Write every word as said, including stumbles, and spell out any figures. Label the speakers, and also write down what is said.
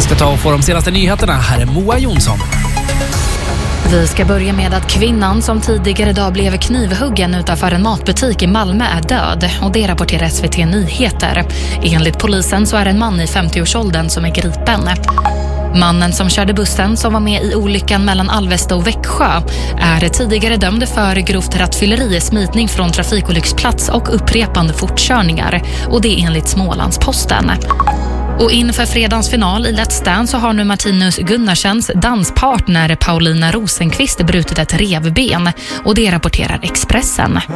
Speaker 1: ska ta och få de senaste nyheterna. Här är Moa Jonsson.
Speaker 2: Vi ska börja med att kvinnan som tidigare idag blev knivhuggen utanför en matbutik i Malmö är död, och det rapporterar S V T Nyheter. Enligt polisen så är en man i femtioårsåldern som är gripen. Mannen som körde bussen som var med i olyckan mellan Alvesta och Växjö är tidigare dömd för grovt rattfylleri, smitning från trafikolycksplats och upprepande fortkörningar, och det är enligt Smålandsposten. Och inför fredagens final i Let's Dance så har nu Martinus Gunnarsens danspartner Paulina Rosenqvist brutit ett revben, och det rapporterar Expressen.